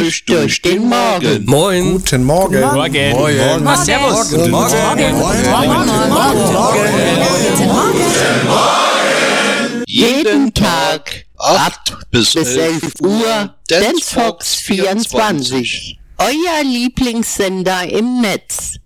Frühstück durch den Morgen. Moin. Guten Morgen. Morgen. Morgen. Servus. Guten Morgen. Jeden Tag 8 bis 11 Uhr Dance Fox 24. Euer Lieblingssender im Netz.